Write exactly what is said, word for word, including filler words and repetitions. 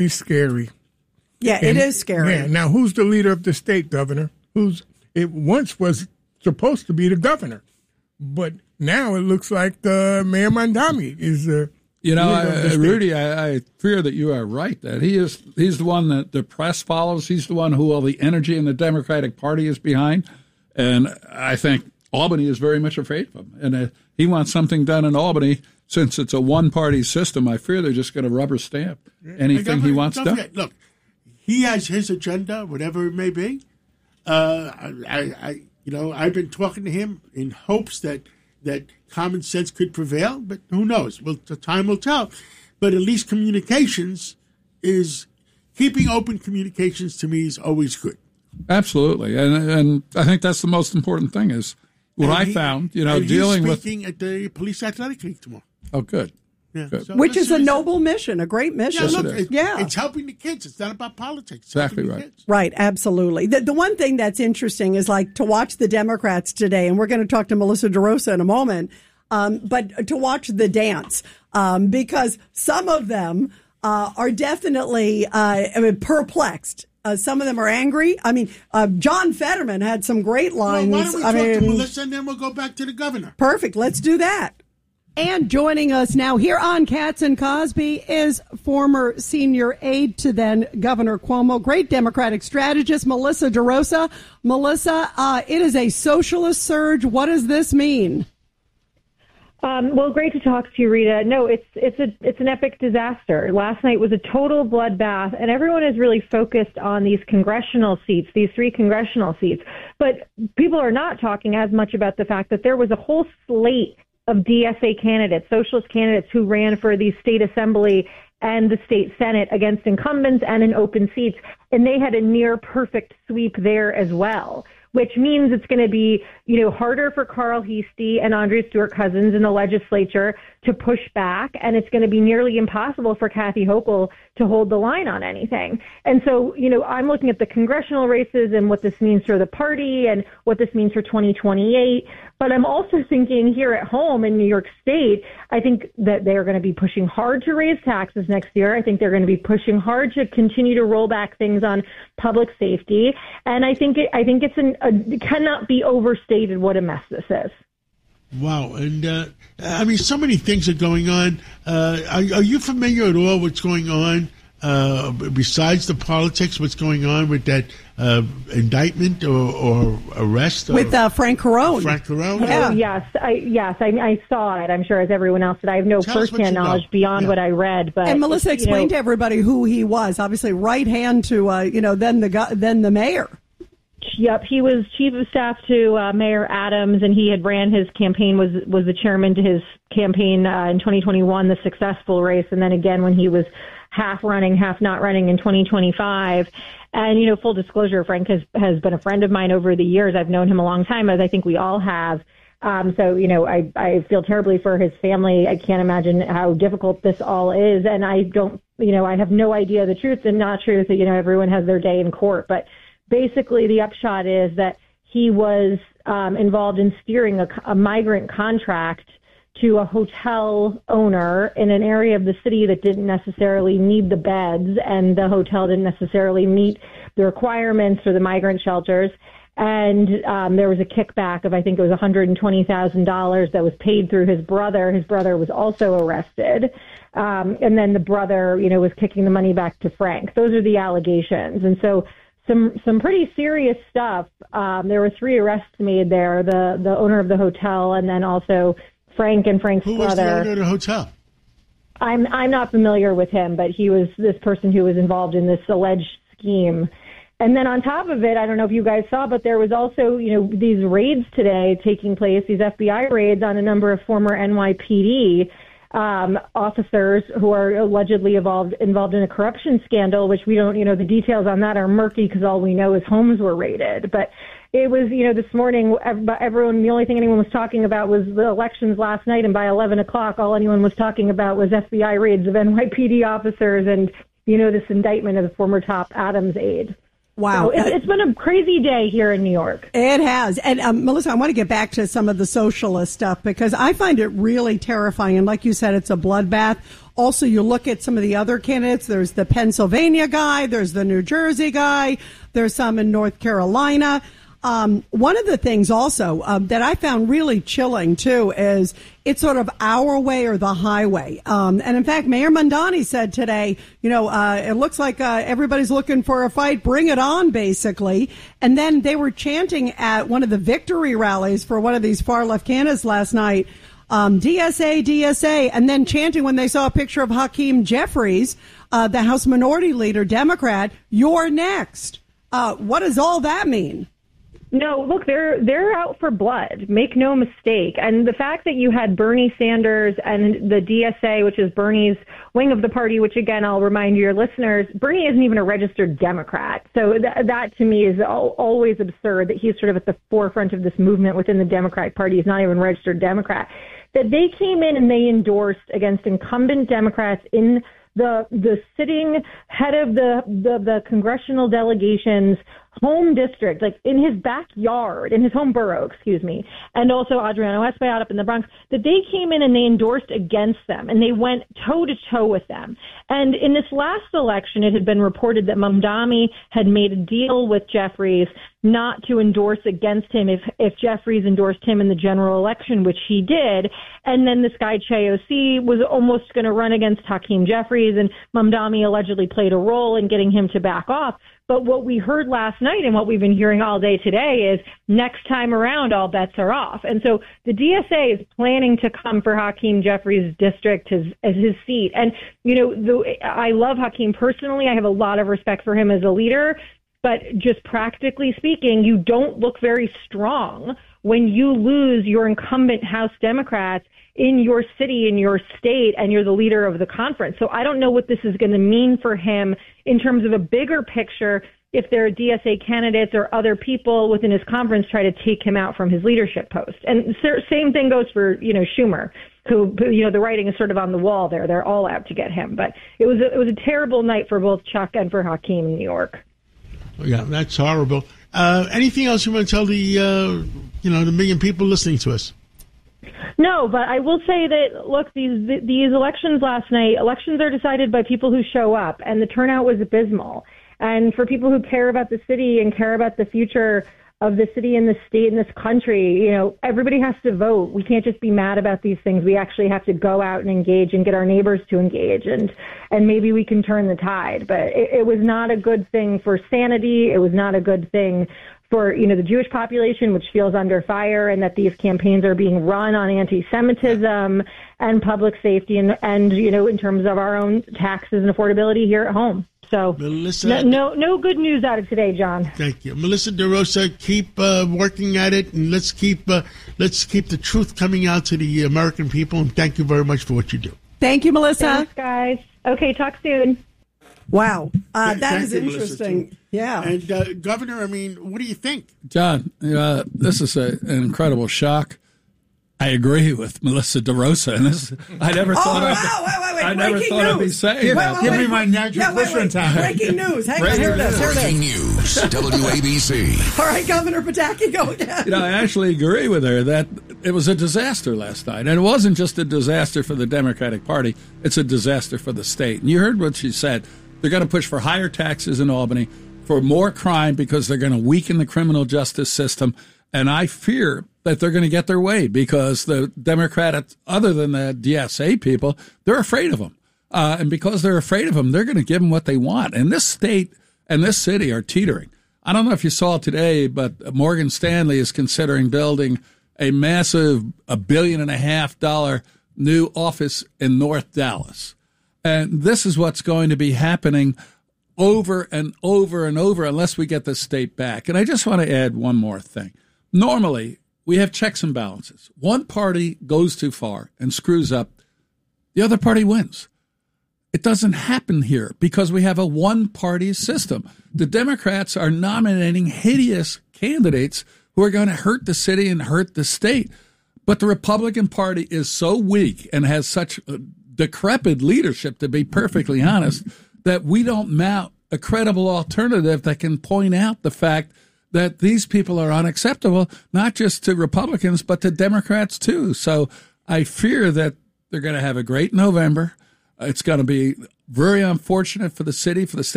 It's scary. Yeah, and, it is scary. Yeah. Now, who's the leader of the state, Governor? Who's it once was supposed to be the governor, but now it looks like uh, Mayor Mamdani is the. Uh, You know, I, Rudy, I, I fear that you are right. That he is he's the one that the press follows. He's the one who all the energy in the Democratic Party is behind. And I think Albany is very much afraid of him. And uh, he wants something done in Albany. Since it's a one-party system, I fear they're just going to rubber stamp anything he wants done. Forget, look, he has his agenda, whatever it may be. Uh, I, I, you know, I've been talking to him in hopes that that common sense could prevail, but who knows? Well, the time will tell. But at least communications is keeping open communications to me is always good. Absolutely, and and I think that's the most important thing is what and I he, found. You know, and dealing he's with speaking at the police athletic league tomorrow. Oh, good. Yeah, good. so Which is a it's, noble mission, a great mission. Yeah, look, it is. it, Yeah. it's helping the kids. It's not about politics. It's Exactly helping the right. kids. Right, absolutely. The, the one thing that's interesting is like to watch the Democrats today, and we're going to talk to Melissa DeRosa in a moment, um, but to watch the dance, um, because some of them uh, are definitely uh, I mean, perplexed. Uh, some of them are angry. I mean, uh, John Fetterman had some great lines. Well, why don't we I talk mean, to Melissa and then we'll go back to the governor? Perfect. Let's do that. And joining us now here on Katz and Cosby is former senior aide to then Governor Cuomo, great Democratic strategist, Melissa DeRosa. Melissa, uh, it is a socialist surge. What does this mean? Um, well, great to talk to you, Rita. No, it's it's a it's an epic disaster. Last night was a total bloodbath, and everyone is really focused on these congressional seats, these three congressional seats. But people are not talking as much about the fact that there was a whole slate of D S A candidates, socialist candidates who ran for the state assembly and the state senate against incumbents and in open seats, and they had a near perfect sweep there as well, which means it's going to be, you know, harder for Carl Heastie and Andrea Stewart-Cousins in the legislature to push back, and it's going to be nearly impossible for Kathy Hochul to hold the line on anything. And so, you know, I'm looking at the congressional races and what this means for the party and what this means for twenty twenty-eight. But I'm also thinking here at home in New York State, I think that they're going to be pushing hard to raise taxes next year. I think they're going to be pushing hard to continue to roll back things on public safety. And I think it, I think it's an, a, it cannot be overstated what a mess this is. Wow. And, uh, I mean, so many things are going on. Uh, are, are you familiar at all what's going on uh, besides the politics, what's going on with that uh, indictment or, or arrest? Or, With uh, Frank Carone. Frank Carone? Yeah. Oh, yes, I, yes, I, I saw it. I'm sure as everyone else did. I have no Tell us what firsthand you know. knowledge beyond Yeah. what I read. But And Melissa you explained know, to everybody who he was. Obviously, right hand to uh, you know then the gu- then the mayor. Yep, he was chief of staff to uh, Mayor Adams, and he had ran his campaign, was was the chairman to his campaign uh, in twenty twenty-one, the successful race, and then again when he was half running, half not running in twenty twenty-five. And, you know, full disclosure, Frank has, has been a friend of mine over the years. I've known him a long time, as I think we all have. Um, so, you know, I, I feel terribly for his family. I can't imagine how difficult this all is. And I don't, you know, I have no idea the truth and not truth that, you know, everyone has their day in court. But basically the upshot is that he was um, involved in steering a, a migrant contract to a hotel owner in an area of the city that didn't necessarily need the beds, and the hotel didn't necessarily meet the requirements for the migrant shelters. And um, there was a kickback of, I think it was one hundred twenty thousand dollars that was paid through his brother. His brother was also arrested. Um, and then the brother, you know, was kicking the money back to Frank. Those are the allegations. And so some some pretty serious stuff. Um, there were three arrests made there, the, the owner of the hotel and then also Frank and Frank's Who was brother. the owner of the hotel? I'm I'm not familiar with him, but he was this person who was involved in this alleged scheme. And then on top of it, I don't know if you guys saw, but there was also, you know, these raids today taking place, these F B I raids on a number of former N Y P D um, officers who are allegedly involved involved in a corruption scandal, which we don't, you know, the details on that are murky because all we know is homes were raided. But it was, you know, this morning, everyone, the only thing anyone was talking about was the elections last night, and by eleven o'clock, all anyone was talking about was F B I raids of N Y P D officers and, you know, this indictment of the former top Adams aide. Wow. So it's, it's been a crazy day here in New York. It has. And um, Melissa, I want to get back to some of the socialist stuff because I find it really terrifying. And like you said, it's a bloodbath. Also, you look at some of the other candidates. There's the Pennsylvania guy. There's the New Jersey guy. There's some in North Carolina. Um, one of the things also um, that I found really chilling, too, is it's sort of our way or the highway. Um, and in fact, Mayor Mamdani said today, you know, uh, it looks like uh, everybody's looking for a fight. Bring it on, basically. And then they were chanting at one of the victory rallies for one of these far left candidates last night, um, D S A, D S A, and then chanting when they saw a picture of Hakeem Jeffries, uh, the House Minority Leader, Democrat, you're next. Uh, what does all that mean? No, look, they're they're out for blood. Make no mistake. And the fact that you had Bernie Sanders and the D S A, which is Bernie's wing of the party, which, again, I'll remind your listeners, Bernie isn't even a registered Democrat. So th- that, to me, is al- always absurd that he's sort of at the forefront of this movement within the Democratic Party. He's not even a registered Democrat. That they came in and they endorsed against incumbent Democrats in the the sitting head of the, the, the congressional delegation's home district, like in his backyard, in his home borough, excuse me, and also Adriano Espaillat up in the Bronx, that they came in and they endorsed against them, and they went toe-to-toe with them. And in this last election, it had been reported that Mamdani had made a deal with Jeffries not to endorse against him if, if Jeffries endorsed him in the general election, which he did. And then this guy, Cheosi, was almost going to run against Hakeem Jeffries, and Mamdani allegedly played a role in getting him to back off. But what we heard last night and what we've been hearing all day today is next time around, all bets are off. And so the D S A is planning to come for Hakeem Jeffries' district as, as his seat. And, you know, the, I love Hakeem personally. I have a lot of respect for him as a leader. But just practically speaking, you don't look very strong when you lose your incumbent House Democrats in your city, in your state, and you're the leader of the conference. So I don't know what this is going to mean for him in terms of a bigger picture if there are D S A candidates or other people within his conference try to take him out from his leadership post. And same thing goes for, you know, Schumer, who, you know, the writing is sort of on the wall there. They're all out to get him. But it was a, it was a terrible night for both Chuck and for Hakeem in New York. Yeah, that's horrible. Uh, anything else you want to tell the, uh, you know, the million people listening to us? No, but I will say that, look, these these elections last night, elections are decided by people who show up, and the turnout was abysmal. And for people who care about the city and care about the future of the city and the state and this country, you know, everybody has to vote. We can't just be mad about these things. We actually have to go out and engage and get our neighbors to engage, and and maybe we can turn the tide. But it, it was not a good thing for sanity. It was not a good thing for, you know, the Jewish population, which feels under fire, and that these campaigns are being run on anti-Semitism and public safety and, and, you know, in terms of our own taxes and affordability here at home. So Melissa, no, no, no good news out of today, John. Thank you, Melissa DeRosa. Keep uh, working at it, and let's keep uh, let's keep the truth coming out to the American people. And thank you very much for what you do. Thank you, Melissa. Thanks, guys. Okay, talk soon. Wow, uh, that Thank is you, Melissa, interesting. too. Yeah. And uh, Governor, I mean, what do you think? John, uh, this is a, an incredible shock. I agree with Melissa DeRosa, and this I never Oh, thought wow, I'd, wait, wait, wait. I never Breaking thought I'd be news. saying Wait, that. wait, Give wait. me my natural Yeah, wait, Bushman wait. time. Breaking news. Hang on, Breaking here it is. Here it Breaking is. news, W A B C. All right, Governor Pataki, go again. You know, I actually agree with her that it was a disaster last night. And it wasn't just a disaster for the Democratic Party, it's a disaster for the state. And you heard what she said. They're going to push for higher taxes in Albany, for more crime because they're going to weaken the criminal justice system. And I fear that they're going to get their way because the Democratic, other than the D S A people, they're afraid of them. Uh, and because they're afraid of them, they're going to give them what they want. And this state and this city are teetering. I don't know if you saw today, but Morgan Stanley is considering building a massive, a billion and a half dollar new office in North Dallas. And this is what's going to be happening over and over and over unless we get the state back. And I just want to add one more thing. Normally, we have checks and balances. One party goes too far and screws up. The other party wins. It doesn't happen here because we have a one-party system. The Democrats are nominating hideous candidates who are going to hurt the city and hurt the state. But the Republican Party is so weak and has such decrepit leadership, to be perfectly honest, that we don't mount a credible alternative that can point out the fact that these people are unacceptable, not just to Republicans, but to Democrats too. So I fear that they're going to have a great November. It's going to be very unfortunate for the city, for the state.